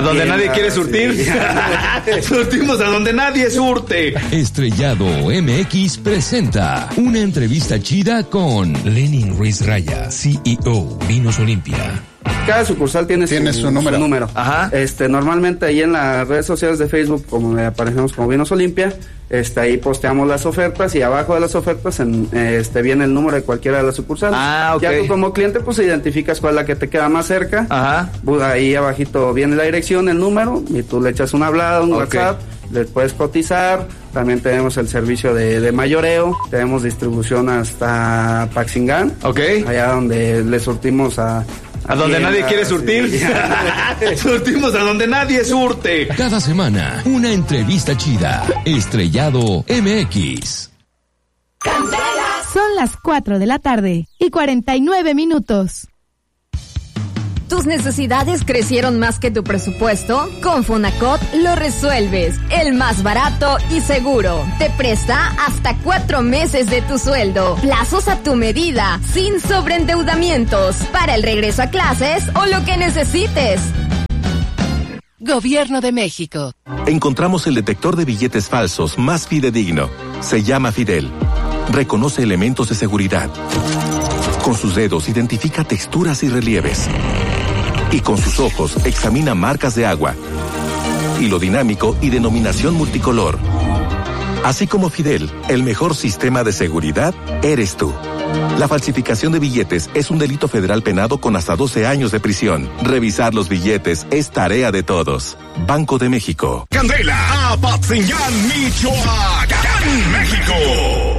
donde nadie quiere surtir. Sí. Surtimos a donde nadie surte. Estrellado MX presenta una entrevista chida con Lenin Ruiz Raya, CEO, Vinos Olimpia. Cada sucursal tiene su número. Ajá. Normalmente ahí en las redes sociales de Facebook, como le aparecemos como Vinos Olimpia, ahí posteamos las ofertas y abajo de las ofertas viene el número de cualquiera de las sucursales. Ah, ok. Ya tú como cliente pues identificas cuál es la que te queda más cerca. Ajá. Ahí abajito viene la dirección, el número, y tú le echas una hablada, un WhatsApp, le puedes cotizar. También tenemos el servicio de mayoreo, tenemos distribución hasta Paxingán. Ok. Allá donde le surtimos a donde nadie quiere surtir. Sí. Surtimos a donde nadie surte. Cada semana, una entrevista chida. Estrellado MX. Son las 4 de la tarde y 49 minutos. ¿Tus necesidades crecieron más que tu presupuesto? Con Fonacot lo resuelves. El más barato y seguro. Te presta hasta 4 meses de tu sueldo. Plazos a tu medida, sin sobreendeudamientos. Para el regreso a clases o lo que necesites. Gobierno de México. Encontramos el detector de billetes falsos más fidedigno. Se llama Fidel. Reconoce elementos de seguridad. Con sus dedos identifica texturas y relieves. Y con sus ojos examina marcas de agua. Hilo dinámico y denominación multicolor. Así como Fidel, el mejor sistema de seguridad eres tú. La falsificación de billetes es un delito federal penado con hasta 12 años de prisión. Revisar los billetes es tarea de todos. Banco de México. Candela, Apatzingán, Michoacán, México.